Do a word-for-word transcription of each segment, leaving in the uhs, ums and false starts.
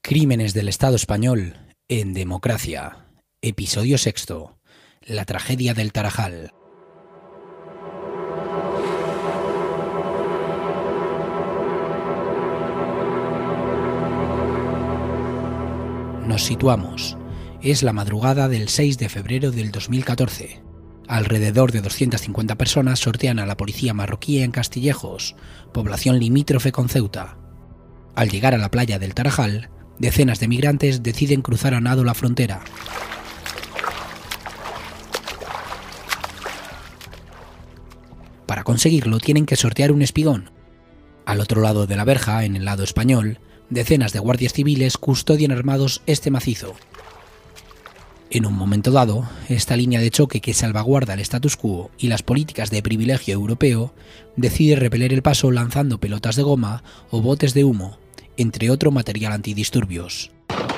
Crímenes del Estado español en democracia. Episodio sexto. La tragedia del Tarajal. Nos situamos. Es la madrugada del seis de febrero del dos mil catorce. Alrededor de doscientas cincuenta personas sortean a la policía marroquí en Castillejos, población limítrofe con Ceuta. Al llegar a la playa del Tarajal, decenas de migrantes deciden cruzar a nado la frontera. Para conseguirlo tienen que sortear un espigón. Al otro lado de la verja, en el lado español, decenas de guardias civiles custodian armados este macizo. En un momento dado, esta línea de choque que salvaguarda el status quo y las políticas de privilegio europeo decide repeler el paso lanzando pelotas de goma o botes de humo, entre otro material antidisturbios.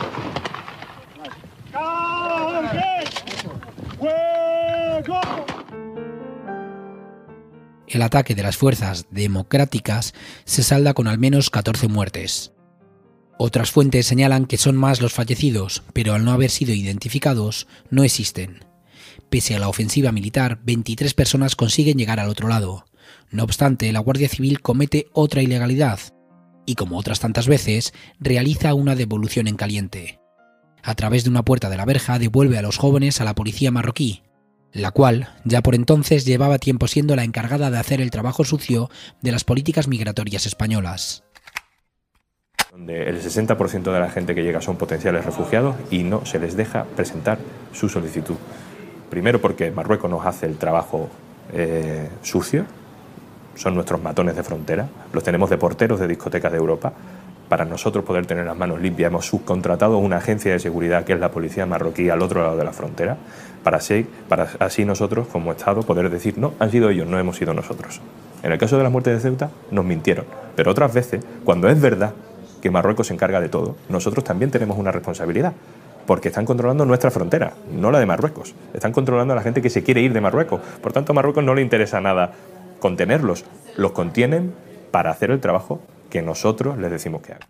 El ataque de las fuerzas democráticas se salda con al menos catorce muertes. Otras fuentes señalan que son más los fallecidos, pero al no haber sido identificados, no existen. Pese a la ofensiva militar, veintitrés personas consiguen llegar al otro lado. No obstante, la Guardia Civil comete otra ilegalidad y, como otras tantas veces, realiza una devolución en caliente. A través de una puerta de la verja devuelve a los jóvenes a la policía marroquí, la cual, ya por entonces, llevaba tiempo siendo la encargada de hacer el trabajo sucio de las políticas migratorias españolas. Donde el sesenta por ciento de la gente que llega son potenciales refugiados y no se les deja presentar su solicitud. Primero porque Marruecos nos hace el trabajo eh, sucio, son nuestros matones de frontera, los tenemos de porteros de discotecas de Europa. Para nosotros poder tener las manos limpias hemos subcontratado una agencia de seguridad que es la policía marroquí al otro lado de la frontera, para así, para así nosotros como Estado poder decir no, han sido ellos, no hemos sido nosotros. En el caso de la muerte de Ceuta nos mintieron, pero otras veces, cuando es verdad que Marruecos se encarga de todo, nosotros también tenemos una responsabilidad, porque están controlando nuestra frontera, no la de Marruecos. Están controlando a la gente que se quiere ir de Marruecos. Por tanto, a Marruecos no le interesa nada contenerlos. Los contienen para hacer el trabajo que nosotros les decimos que hagan.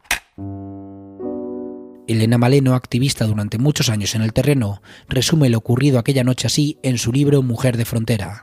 Elena Maleno, activista durante muchos años en el terreno, resume lo ocurrido aquella noche así en su libro Mujer de Frontera.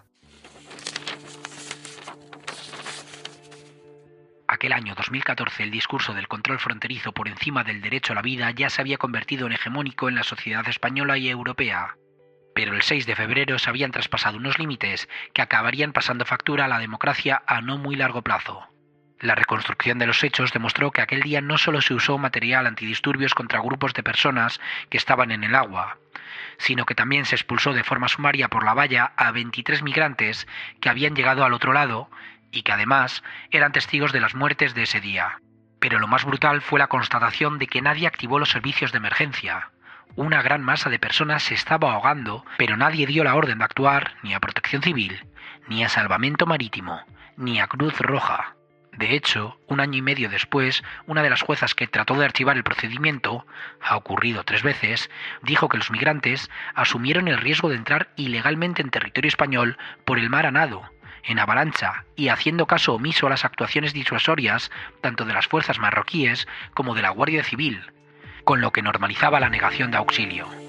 Aquel año dos mil catorce el discurso del control fronterizo por encima del derecho a la vida ya se había convertido en hegemónico en la sociedad española y europea. Pero el seis de febrero se habían traspasado unos límites que acabarían pasando factura a la democracia a no muy largo plazo. La reconstrucción de los hechos demostró que aquel día no solo se usó material antidisturbios contra grupos de personas que estaban en el agua, sino que también se expulsó de forma sumaria por la valla a veintitrés migrantes que habían llegado al otro lado y que además eran testigos de las muertes de ese día. Pero lo más brutal fue la constatación de que nadie activó los servicios de emergencia. Una gran masa de personas se estaba ahogando, pero nadie dio la orden de actuar ni a Protección Civil, ni a Salvamento Marítimo, ni a Cruz Roja. De hecho, un año y medio después, una de las juezas que trató de archivar el procedimiento, ha ocurrido tres veces, dijo que los migrantes asumieron el riesgo de entrar ilegalmente en territorio español por el mar a nado, en avalancha y haciendo caso omiso a las actuaciones disuasorias tanto de las fuerzas marroquíes como de la Guardia Civil, con lo que normalizaba la negación de auxilio.